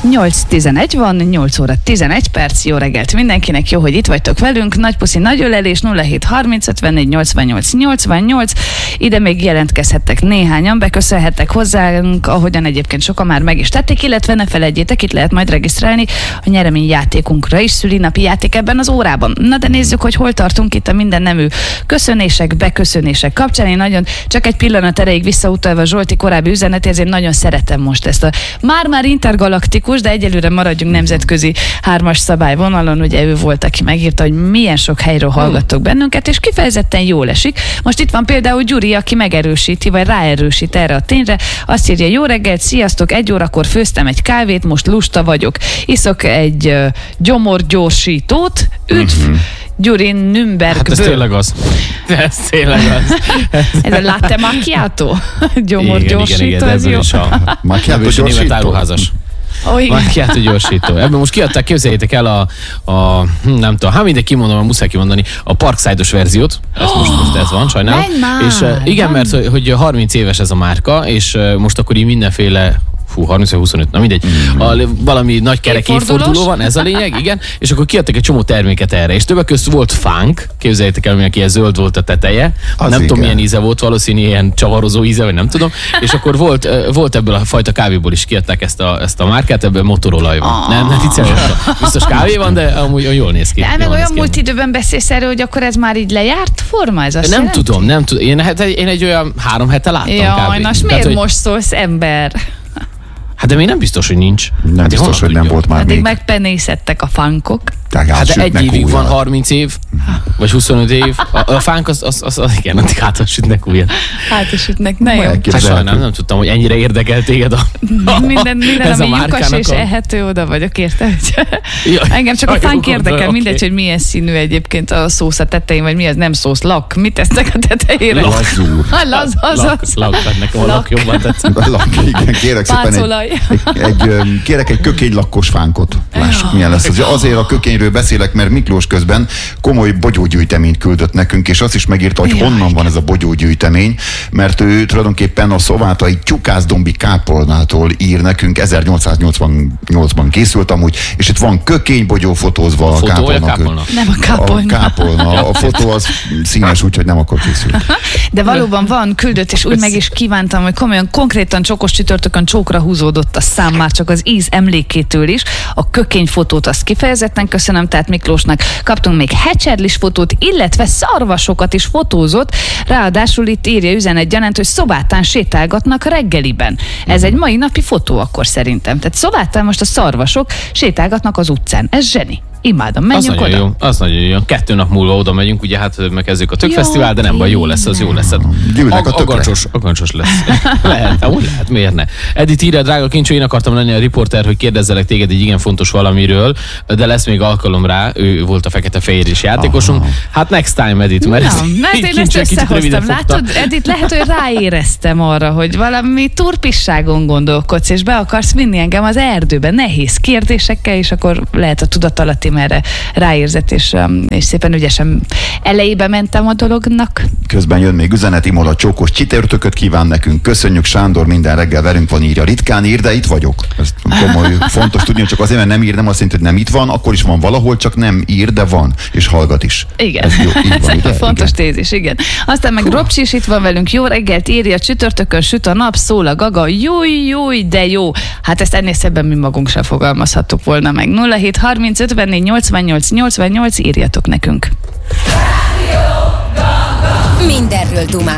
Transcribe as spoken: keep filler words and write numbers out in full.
nyolc tizenegy van, nyolc óra tizenegy perc, jó reggelt mindenkinek, jó, hogy itt vagytok velünk, nagy puszi, nagy ölelés, nulla hét harminc ötvennégy nyolcvannyolc nyolcvannyolc, ide még jelentkezhettek néhányan, beköszönhettek hozzánk, ahogyan egyébként sokan már meg is tették, illetve ne felejtjétek, itt lehet majd regisztrálni a nyeremény játékunkra is, szülinapi játék ebben az órában. Na de nézzük, hogy hol tartunk itt a minden nemű köszönések, beköszönések kapcsán. Én nagyon, csak egy pillanat erejéig visszautalva Zsolti korábbi üzenetéhez, én nagyon szeretem most ezt a már-már intergalaktikus, de egyelőre maradjunk nemzetközi hármas szabályvonalon, ugye ő volt, aki megírta, hogy milyen sok helyről hallgattok bennünket, és kifejezetten jól esik. Most itt van például Gyuri, aki megerősíti, vagy ráerősít erre a tényre. Azt írja, jó reggelt, sziasztok, egy órakor főztem egy kávét, most lusta vagyok. Iszok egy uh, gyomorgyorsítót, üdv, uh-huh. Gyuri Nürnbergből. Hát ez tényleg az. Ez tényleg az. Ez a latte macchiato? Gyomorgyorsító, ez jó. Macchiato gyorsító. Német áruházas. Oh, Macchiato gyorsító. Ebben most kiadták, képzeljétek el a, a nem tudom, hát mindegy kimondom, muszáj kimondani, a Parkside-os verziót. Ez most, most ez van, sajnálom. És uh, igen, mert hogy, hogy harminc éves ez a márka, és uh, most akkor így mindenféle Fú, harminc huszonöt, na mindegy. A, valami nagy kerek évforduló van, ez a lényeg, igen. És akkor kiadtak egy csomó terméket erre. És többek között volt funk, képzeljétek el, milyen ilyen zöld volt a teteje. Az nem igen. tudom, milyen íze volt, valószínű ilyen csavarozó íze, vagy nem tudom. És akkor volt, volt ebből a fajta kávéból is kiadták ezt a, ezt a márkát, ebből motorolaj van. Oh. Nem, nem viccelem. Biztos kávé van, de amúgy jól néz ki. De meg olyan múlt időben beszélsz erről, hogy akkor ez már így lejárt forma? Ez azt nem jelenti? tudom, nem tudom. Én, hát, én egy olyan három hete láttam Jaj, na, miért hogy... most szólsz, ember? Hát de még nem biztos, hogy nincs. Nem hát biztos, hogy nem volt már Addig még. megpenészettek a funkok. Hát de egy évig van, harminc év, vagy huszonöt év. A, a fánk az, az, az, az igen, addig hátasütnek újat. Hátasütnek, ne jó. Hát sajnálom, nem tudtam, hogy ennyire érdekel téged a, a minden, minden ami lyukas és a... ehető, oda vagyok, érted? Engem csak a fánk érdekel, okay. Mindegy, hogy milyen színű egyébként a szósz a tetején, vagy mi az, nem szósz, lak. Mit tesznek a tetejére? Lazúr. Laz, az, lak, az. Lak, lak, nekem a lak jobban tetszik. Lak, igen, kérek szépen egy, egy, egy, kérek egy kökénylakkos fánkot. Lássuk, milyen lesz az. Azért a kökényről beszélek, mert Miklós közben komoly bogyógyűjteményt küldött nekünk, és azt is megírta, hogy honnan van ez a bogyógyűjtemény, mert ő tulajdonképpen a szovátai Tyukászdombi kápolnától ír nekünk, ezernyolcszáznyolcvannyolcban készült amúgy, és itt van kökénybogyó fotózva a, a kápolna. kápolna. Nem a kápolna. A kápolna. A fotó az színes, úgyhogy nem akkor készült. De valóban van, küldött, és úgy meg is kívántam, hogy komolyan, konkrétan csokos csütörtökön csókra húzódott a szám, már csak az íz emlékétől is. A kökényfotót azt kifejezetten köszönöm, tehát Miklósnak kaptunk még hecserlis fotót, illetve szarvasokat is fotózott, ráadásul itt írja üzenet gyanánt, hogy Szobátán sétálgatnak reggeliben. Ez egy mai napi fotó akkor szerintem. Tehát Szobátán most a szarvasok sétálgatnak az utcán. Ez zseni. Imádom, menjünk az oda. Jó, az nagyon jó. Kettő nap múlva oda megyünk, ugye hát megkezdjük a Tökfesztivál, de nem baj, jó lesz, az jó lesz. Gyűlnek a tökre. Agancsos, agancsos lesz. Lehet, úgy lehet, miért ne? Edith írja, drága Kincsó, én akartam lenni a riporter, hogy kérdezzelek téged egy igen fontos valamiről, de lesz még alkalom rá, ő volt a fekete-fehér is játékosunk. Aha. Hát next time, Edith, mert Na, mert én ezt összehoztam. Látod, Edith, lehet, hogy ráéreztem arra, hogy valami turpisságon gondolkodsz, és be akarsz vinni engem az erdőbe nehéz kérdésekkel, és akkor lehet a tudatalatti erre ráérzett, és, és szépen ügyesen elejébe mentem a dolognak. Közben jön még üzenet, Imola csókos csitörtököt kíván nekünk. Köszönjük, Sándor, minden reggel velünk van, írja. Ritkán ír, de itt vagyok. Ez komoly, fontos tudni, csak azért, mert nem ír, nem azt jelenti, hogy nem itt van, akkor is van valahol, csak nem ír, de van, és hallgat is. Igen. Ez jó, így van, ez fontos igen. tézis, igen. Aztán meg Robcsi is itt van velünk, jó reggelt, írja, csütörtökön süt a nap, szól a gaga, júj, júj, de jó. Hát ezt ennél szebben mi magunk sem fogalmazhattuk volna meg. nulla hét harminc ötvennégy nyolcvannyolc nyolcvannyolc, írjatok nekünk. Mindenről dumál.